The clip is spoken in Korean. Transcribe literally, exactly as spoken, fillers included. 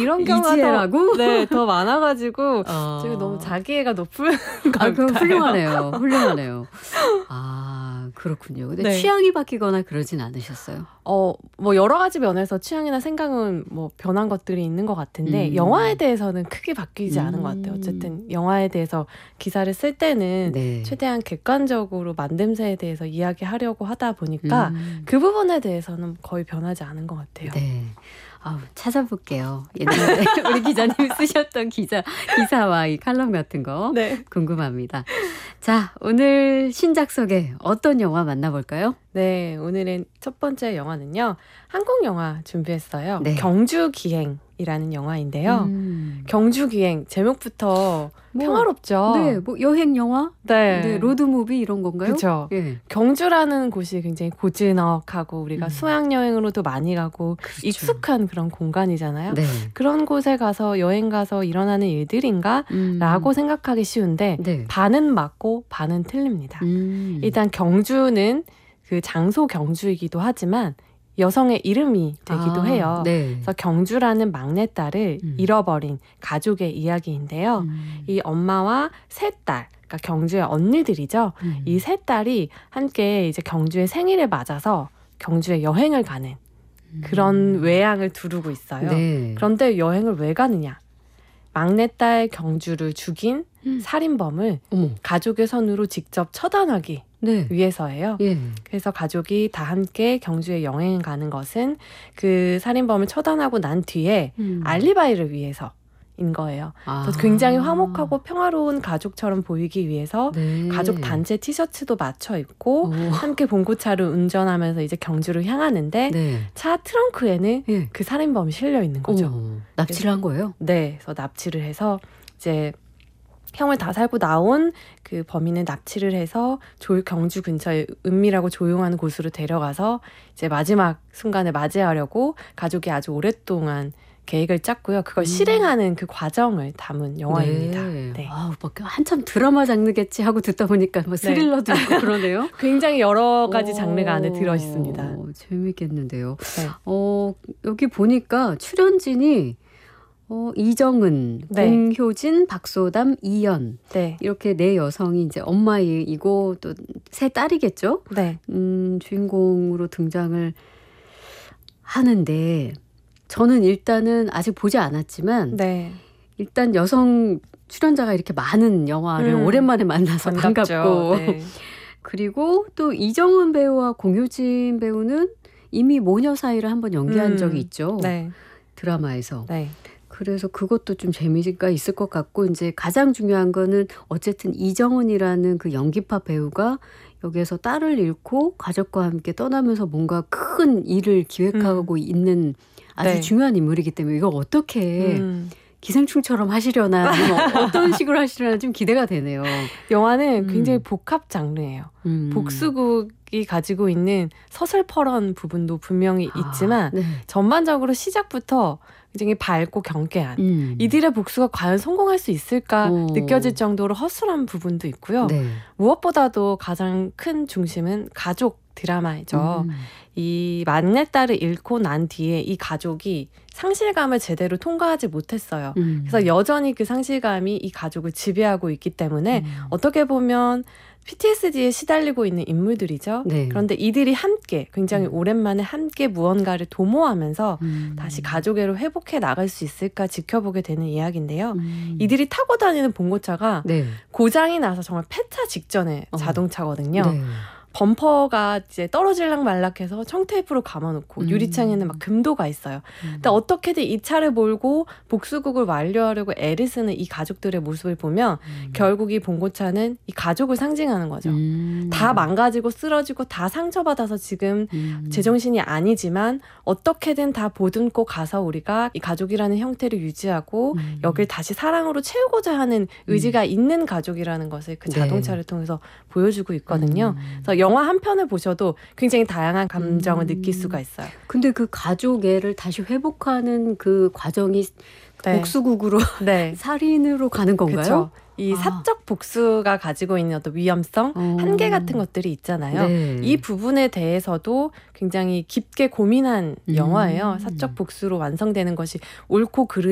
이런 경우가 이지혜라고? 네, 더 많아가지고 어. 제가 너무 자기애가 높은 아, 그럼 걸까요? 훌륭하네요. 훌륭하네요. 아, 그렇군요. 근데 네. 취향이 바뀌거나 그러진 않으셨어요? 어, 뭐 여러 가지 면에서 취향이나 생각은 뭐 변한 것들이 있는 것 같은데 음. 영화에 대해서는 크게 바뀌지 음. 않은 것 같아요. 어쨌든 영화에 대해서 기사를 쓸 때는 네. 최대한 객관적으로 만듦새에 대해서 이야기하려고 하다 보니까 음. 그 부분에 대해서는 거의 변하지 않은 것 같아요. 네. 아, 찾아볼게요. 옛날에 우리 기자님이 쓰셨던 기사, 기사와 이 칼럼 같은 거 네. 궁금합니다. 자, 오늘 신작 소개 어떤 영화 만나볼까요? 네, 오늘은 첫 번째 영화는요. 한국 영화 준비했어요. 네. 경주기행이라는 영화인데요. 음. 경주기행 제목부터 뭐, 평화롭죠. 네, 뭐 여행 영화? 네. 네, 로드무비 이런 건가요? 그렇죠. 예. 경주라는 곳이 굉장히 고즈넉하고 우리가 음. 수학여행으로도 많이 가고 그렇죠. 익숙한 그런 공간이잖아요. 네. 그런 곳에 가서 여행 가서 일어나는 일들인가? 음. 라고 생각하기 쉬운데 네. 반은 맞고 반은 틀립니다. 음. 일단 경주는 그 장소 경주이기도 하지만 여성의 이름이 되기도 아, 해요. 네. 그래서 경주라는 막내딸을 음. 잃어버린 가족의 이야기인데요. 음. 이 엄마와 세 딸, 그러니까 경주의 언니들이죠. 음. 이 세 딸이 함께 이제 경주의 생일을 맞아서 경주에 여행을 가는 그런 외양을 두르고 있어요. 네. 그런데 여행을 왜 가느냐? 막내딸 경주를 죽인 음. 살인범을 어머. 가족의 손으로 직접 처단하기 네. 위해서예요. 예. 그래서 가족이 다 함께 경주에 여행을 가는 것은 그 살인범을 처단하고 난 뒤에 음. 알리바이를 위해서인 거예요. 아. 그래서 굉장히 화목하고 평화로운 가족처럼 보이기 위해서 네. 가족 단체 티셔츠도 맞춰 입고 오. 함께 봉고차를 운전하면서 이제 경주를 향하는데 네. 차 트렁크에는 예. 그 살인범이 실려 있는 거죠. 어머, 납치를 한 거예요? 네, 그래서 납치를 해서 이제 형을 다 살고 나온 그 범인을 납치를 해서 조, 경주 근처에 은밀하고 조용한 곳으로 데려가서 이제 마지막 순간을 맞이하려고 가족이 아주 오랫동안 계획을 짰고요. 그걸 음. 실행하는 그 과정을 담은 영화입니다. 네. 네. 아, 막 한참 드라마 장르겠지 하고 듣다 보니까 뭐 스릴러도 있고 그러네요. 굉장히 여러 가지 오, 장르가 안에 들어 있습니다. 재밌겠는데요. 네. 어, 여기 보니까 출연진이 어, 이정은, 네. 공효진, 박소담, 이연 네. 이렇게 네 여성이 이제 엄마이고 또 세 딸이겠죠? 네. 음, 주인공으로 등장을 하는데 저는 일단은 아직 보지 않았지만 네. 일단 여성 출연자가 이렇게 많은 영화를 음. 오랜만에 만나서 반갑죠. 반갑고 네. 그리고 또 이정은 배우와 공효진 배우는 이미 모녀 사이를 한번 연기한 음. 적이 있죠. 네. 드라마에서. 네. 그래서 그것도 좀 재미가 있을 것 같고 이제 가장 중요한 거는 어쨌든 이정은이라는 그 연기파 배우가 여기에서 딸을 잃고 가족과 함께 떠나면서 뭔가 큰 일을 기획하고 음. 있는 아주 네. 중요한 인물이기 때문에 이걸 어떻게 음. 기생충처럼 하시려나 아니면 어떤 식으로 하시려나 좀 기대가 되네요. 영화는 음. 굉장히 복합 장르예요. 음. 복수극이 가지고 있는 서슬퍼런 부분도 분명히 아, 있지만 네. 전반적으로 시작부터 굉장히 밝고 경쾌한 음. 이들의 복수가 과연 성공할 수 있을까 오. 느껴질 정도로 허술한 부분도 있고요. 네. 무엇보다도 가장 큰 중심은 가족 드라마이죠. 음. 이 막내딸을 잃고 난 뒤에 이 가족이 상실감을 제대로 통과하지 못했어요. 음. 그래서 여전히 그 상실감이 이 가족을 지배하고 있기 때문에 음. 어떻게 보면 피티에스디에 시달리고 있는 인물들이죠. 네. 그런데 이들이 함께 굉장히 음. 오랜만에 함께 무언가를 도모하면서 음. 다시 가족애로 회복해 나갈 수 있을까 지켜보게 되는 이야기인데요. 음. 이들이 타고 다니는 봉고차가 네. 고장이 나서 정말 폐차 직전의 어. 자동차거든요. 네. 범퍼가 이제 떨어질락 말락해서 청테이프로 감아놓고 음. 유리창에는 막 금도가 있어요. 음. 근데 어떻게든 이 차를 몰고 복수극을 완료하려고 애를 쓰는 이 가족들의 모습을 보면 음. 결국 이 봉고차는 이 가족을 상징하는 거죠. 음. 다 망가지고 쓰러지고 다 상처받아서 지금 음. 제정신이 아니지만 어떻게든 다 보듬고 가서 우리가 이 가족이라는 형태를 유지하고 음. 여길 다시 사랑으로 채우고자 하는 의지가 있는 가족이라는 것을 그 네. 자동차를 통해서 보여주고 있거든요. 음. 그래서 영화 한 편을 보셔도 굉장히 다양한 감정을 음. 느낄 수가 있어요. 근데 그 가족애를 다시 회복하는 그 과정이 네. 복수국으로 네. 살인으로 가는 건가요? 그렇죠. 이 아. 사적 복수가 가지고 있는 어떤 위험성, 어. 한계 같은 것들이 있잖아요. 네. 이 부분에 대해서도 굉장히 깊게 고민한 음. 영화예요. 사적 복수로 완성되는 것이 옳고 그르